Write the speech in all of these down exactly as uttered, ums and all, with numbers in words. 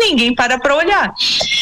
ninguém para para olhar.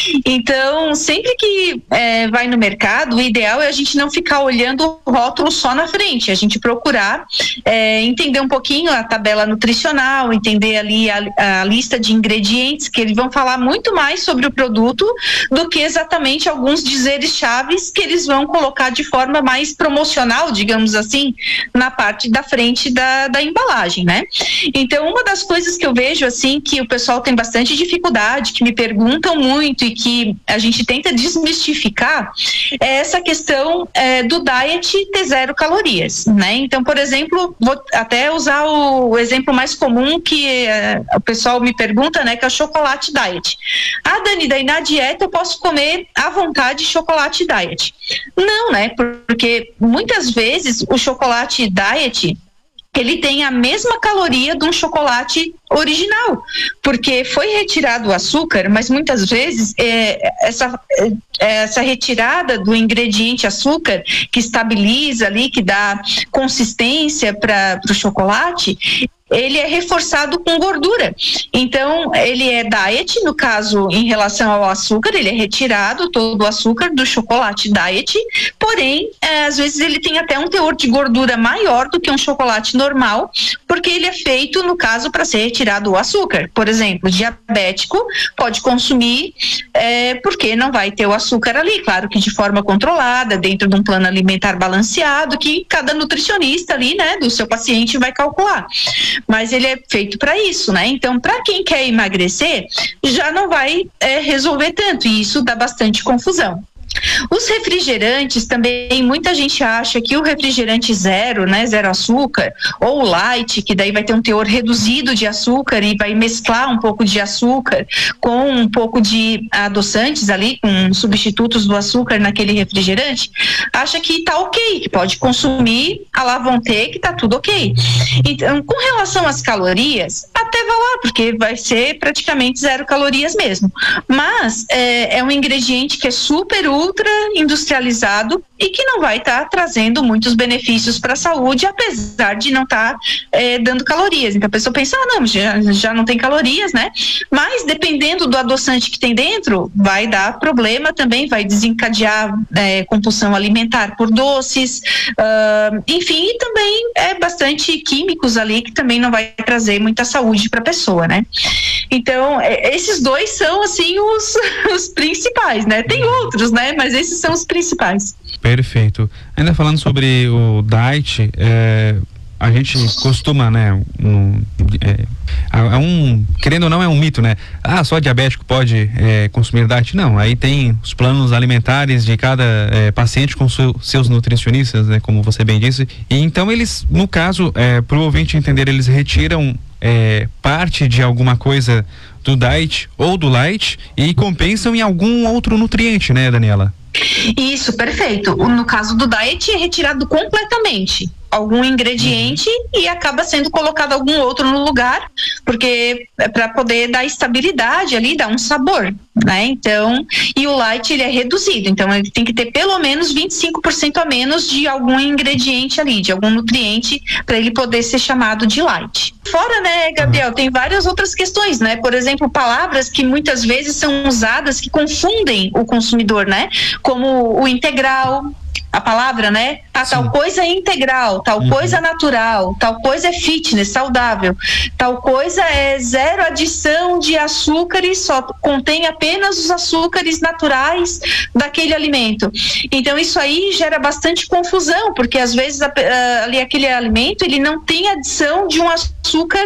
Então, sempre que é, vai no mercado, o ideal é a gente não ficar olhando o rótulo só na frente, a gente procurar é, entender um pouquinho a tabela nutricional, entender ali a, a lista de ingredientes, que eles vão falar muito mais sobre o produto do que exatamente alguns dizeres chaves que eles vão colocar de forma mais promocional, digamos assim, na parte da frente da, da embalagem, né? Então, uma das coisas que eu vejo, assim, que o pessoal tem bastante dificuldade, que me perguntam muito e que a gente tenta desmistificar, é essa questão é, do diet ter zero calorias, né? Então, por exemplo, vou até usar o, o exemplo mais comum que é, o pessoal me pergunta, né, que é o chocolate diet. Ah, Dani, daí na dieta eu posso comer à vontade chocolate diet. Não, né? Porque muitas vezes o chocolate diet, ele tem a mesma caloria de um chocolate original, porque foi retirado o açúcar, mas muitas vezes é, essa, é, essa retirada do ingrediente açúcar, que estabiliza ali, que dá consistência para o chocolate, ele é reforçado com gordura. Então, ele é diet, no caso, em relação ao açúcar, ele é retirado todo o açúcar do chocolate diet, porém, é, às vezes ele tem até um teor de gordura maior do que um chocolate normal, porque ele é feito, no caso, para ser retirado o açúcar. Por exemplo, diabético pode consumir, é, porque não vai ter o açúcar ali, claro que de forma controlada, dentro de um plano alimentar balanceado, que cada nutricionista ali, né, do seu paciente vai calcular. Mas ele é feito para isso, né? Então, para quem quer emagrecer, já não vai é, resolver tanto, e isso dá bastante confusão. Os refrigerantes também, muita gente acha que o refrigerante zero, né, zero açúcar, ou o light, que daí vai ter um teor reduzido de açúcar e vai mesclar um pouco de açúcar com um pouco de adoçantes ali, com substitutos do açúcar naquele refrigerante, acha que tá ok, que pode consumir, a lá vão ter, que tá tudo ok. Então, com relação às calorias, até vai lá, porque vai ser praticamente zero calorias mesmo. Mas é, é um ingrediente que é super útil, ultra industrializado e que não vai estar tá trazendo muitos benefícios para a saúde, apesar de não estar tá, é, dando calorias. Então a pessoa pensa, ah, não, já, já não tem calorias, né? Mas dependendo do adoçante que tem dentro, vai dar problema também, vai desencadear é, compulsão alimentar por doces, uh, enfim, e também é bastante químicos ali que também não vai trazer muita saúde para a pessoa, né? Então, é, esses dois são, assim, os, os principais, né? Tem outros, né? Mas esses são os principais. Perfeito. Ainda falando sobre o diet, é, a gente costuma, né, um, é, é um, querendo ou não, é um mito, né? Ah, só diabético pode é, consumir diet? Não, aí tem os planos alimentares de cada é, paciente com seu, seus nutricionistas, né, como você bem disse. E então eles, no caso, é, para o ouvinte entender, eles retiram é, parte de alguma coisa do diet ou do light e compensam em algum outro nutriente, né, Daniela? Isso, perfeito. No caso do diet é retirado completamente algum ingrediente uhum. e acaba sendo colocado algum outro no lugar, porque é para poder dar estabilidade ali, dar um sabor, né? Então, e o light ele é reduzido, então ele tem que ter pelo menos vinte e cinco por cento a menos de algum ingrediente ali, de algum nutriente, para ele poder ser chamado de light. Fora, né, Gabriel, tem várias outras questões, né? Por exemplo, palavras que muitas vezes são usadas que confundem o consumidor, né? Como o integral, a palavra, né? Ah, tal coisa é integral, tal uhum. coisa é natural, tal coisa é fitness, saudável, tal coisa é zero adição de açúcares, só contém apenas os açúcares naturais daquele alimento. Então isso aí gera bastante confusão, porque às vezes a, a, ali aquele alimento ele não tem adição de um açúcar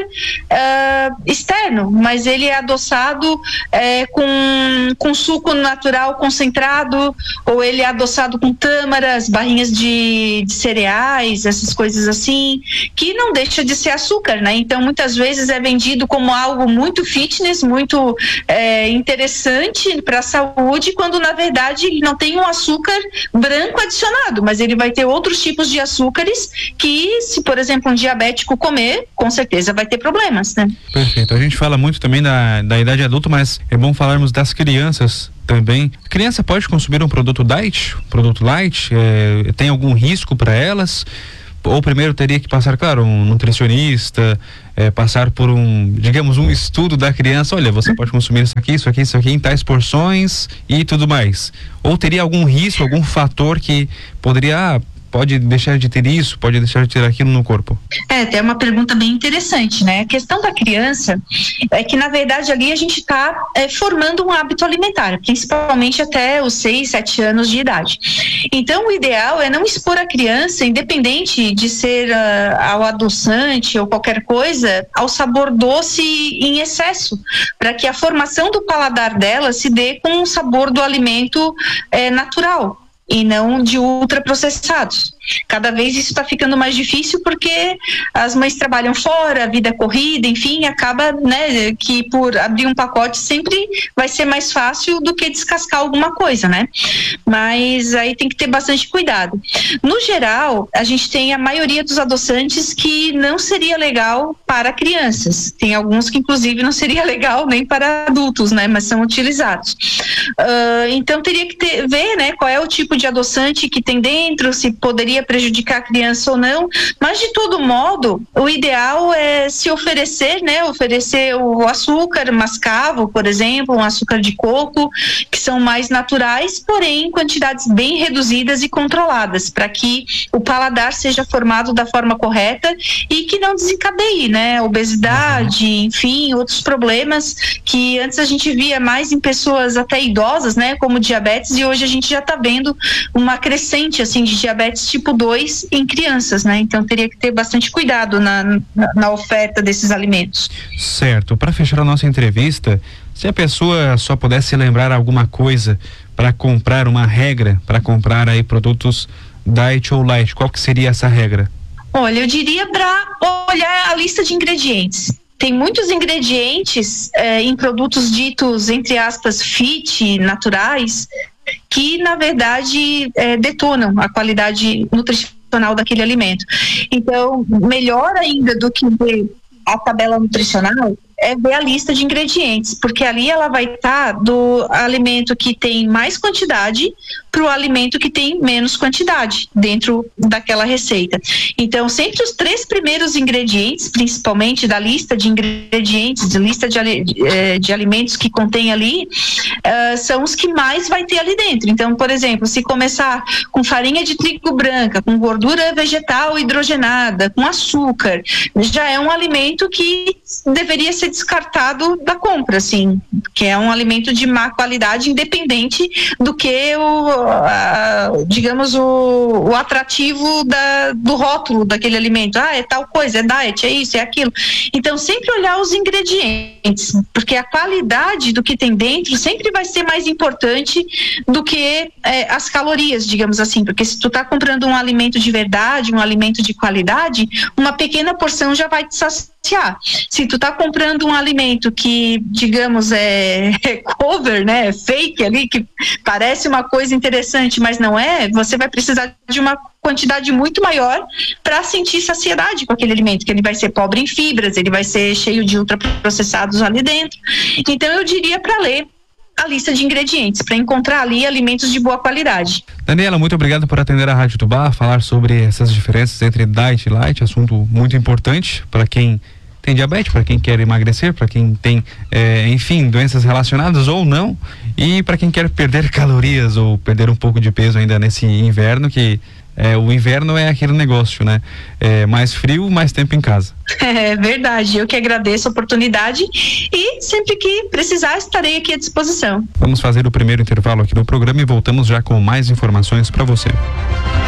uh, externo, mas ele é adoçado uh, com, com suco natural concentrado, ou ele é adoçado com tâmaras, barrinhas de, de cereais, essas coisas assim, que não deixa de ser açúcar, né? Então muitas vezes é vendido como algo muito fitness, muito é, interessante para a saúde, quando na verdade ele não tem um açúcar branco adicionado, mas ele vai ter outros tipos de açúcares que, se por exemplo um diabético comer, com certeza vai ter problemas, né? Perfeito. A gente fala muito também da, da idade adulta, mas é bom falarmos das crianças também. A criança pode consumir um produto diet, produto light? É, tem algum risco para elas? ou primeiro teria que passar, claro, um nutricionista, é, passar por um, digamos, um estudo da criança, olha, você pode consumir isso aqui, isso aqui, isso aqui, em tais porções e tudo mais? Ou teria algum risco, algum fator que poderia, ah, pode deixar de ter isso, pode deixar de ter aquilo no corpo? É, tem uma pergunta bem interessante, né? A questão da criança é que, na verdade, ali a gente está é, formando um hábito alimentar, principalmente até os seis, sete anos de idade. Então, o ideal é não expor a criança, independente de ser uh, ao adoçante ou qualquer coisa, ao sabor doce em excesso, para que a formação do paladar dela se dê com o sabor do alimento é, natural e não de ultraprocessados. Cada vez isso está ficando mais difícil porque as mães trabalham fora, a vida é corrida, enfim, acaba, né, que por abrir um pacote sempre vai ser mais fácil do que descascar alguma coisa, né? Mas aí tem que ter bastante cuidado. No geral, a gente tem a maioria dos adoçantes que não seria legal para crianças. Tem alguns que inclusive não seria legal nem para adultos, né? Mas são utilizados. Uh, então teria que ter, ver, né, qual é o tipo de adoçante que tem dentro, se poderia prejudicar a criança ou não, mas de todo modo o ideal é se oferecer, né, oferecer o açúcar mascavo, por exemplo, um açúcar de coco, que são mais naturais, porém em quantidades bem reduzidas e controladas, para que o paladar seja formado da forma correta e que não desencadeie, né, obesidade, enfim, outros problemas que antes a gente via mais em pessoas até idosas, né, como diabetes, e hoje a gente já está vendo uma crescente, assim, de diabetes tipo dois em crianças, né? Então teria que ter bastante cuidado na, na, na oferta desses alimentos. Certo. Para fechar a nossa entrevista, se a pessoa só pudesse lembrar alguma coisa para comprar, uma regra para comprar aí produtos diet ou light, qual que seria essa regra? Olha, eu diria para olhar a lista de ingredientes. Tem muitos ingredientes eh, em produtos ditos, entre aspas, fit, naturais, que na verdade é, detonam a qualidade nutricional daquele alimento. Então, melhor ainda do que ver a tabela nutricional é ver a lista de ingredientes, porque ali ela vai estar do alimento que tem mais quantidade para o alimento que tem menos quantidade dentro daquela receita. Então, sempre os três primeiros ingredientes, principalmente da lista de ingredientes, de lista de, de, de alimentos que contém ali, uh, são os que mais vai ter ali dentro. Então, por exemplo, se começar com farinha de trigo branca, com gordura vegetal hidrogenada, com açúcar, já é um alimento que deveria ser descartado da compra, assim, que é um alimento de má qualidade, independente do que o, a, digamos, o, o atrativo da, do rótulo daquele alimento. Ah, é tal coisa, é diet, é isso, é aquilo. Então, sempre olhar os ingredientes, porque a qualidade do que tem dentro sempre vai ser mais importante do que é, as calorias, digamos assim, porque se tu tá comprando um alimento de verdade, um alimento de qualidade, uma pequena porção já vai te saciar. Se tu tá comprando um alimento que, digamos, é, é cover, né, é fake ali, que parece uma coisa interessante, mas não é, você vai precisar de uma quantidade muito maior para sentir saciedade com aquele alimento, que ele vai ser pobre em fibras, ele vai ser cheio de ultraprocessados ali dentro. Então eu diria para ler a lista de ingredientes, para encontrar ali alimentos de boa qualidade. Daniela, muito obrigado por atender a Rádio Tubá, falar sobre essas diferenças entre diet e light, assunto muito importante para quem tem diabetes, para quem quer emagrecer, para quem tem, é, enfim, doenças relacionadas ou não, e para quem quer perder calorias ou perder um pouco de peso ainda nesse inverno, que é, o inverno é aquele negócio, né? É mais frio, mais tempo em casa. É verdade, eu que agradeço a oportunidade e sempre que precisar estarei aqui à disposição. Vamos fazer o primeiro intervalo aqui do programa e voltamos já com mais informações para você.